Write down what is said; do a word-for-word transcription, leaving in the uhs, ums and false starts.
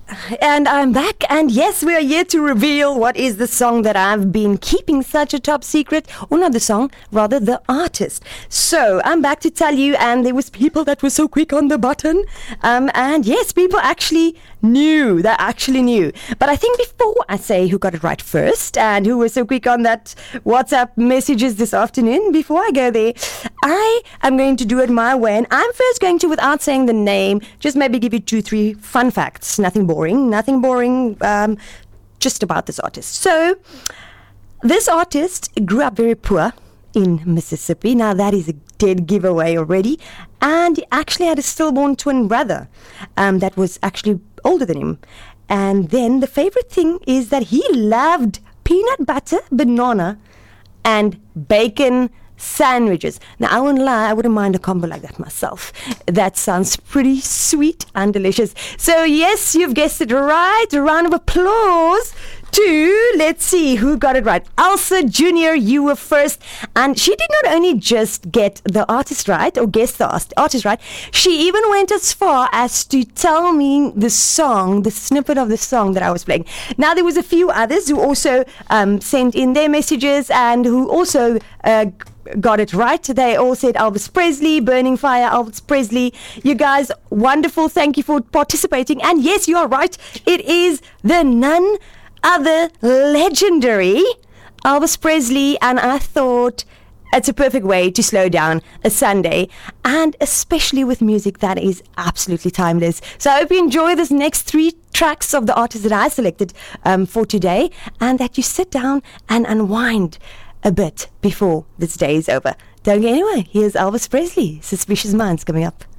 And I'm back, and yes, we are here to reveal what is the song that I've been keeping such a top secret, or not the song, rather the artist. So I'm back to tell you, and there was people that were so quick on the button, um, and yes, people actually knew, they actually knew. But I think before I say who got it right first, and who was so quick on that WhatsApp messages this afternoon, before I go there, I am going to do it my way, and I'm first going to, without saying the name, just maybe give you two, three fun facts, nothing boring. Nothing boring, um, just about this artist. So, this artist grew up very poor in Mississippi. Now, that is a dead giveaway already. And he actually had a stillborn twin brother um, that was actually older than him. And then the favorite thing is that he loved peanut butter, banana, and bacon sandwiches. Now, I won't lie, I wouldn't mind a combo like that myself. That sounds pretty sweet and delicious. So, yes, you've guessed it right. A round of applause to, let's see, who got it right. Elsa Junior, you were first. And she did not only just get the artist right, or guess the artist right, she even went as far as to tell me the song, the snippet of the song that I was playing. Now, there was a few others who also um, sent in their messages and who also uh, got it right. They all said Elvis Presley, Burning Fire, Elvis Presley. You guys, wonderful. Thank you for participating. And yes, you are right. It is the none other legendary Elvis Presley. And I thought it's a perfect way to slow down a Sunday, and especially with music that is absolutely timeless. So I hope you enjoy this next three tracks of the artists that I selected um, for today, and that you sit down and unwind a bit before this day is over. Don't go anywhere. Here's Elvis Presley, Suspicious Minds, coming up.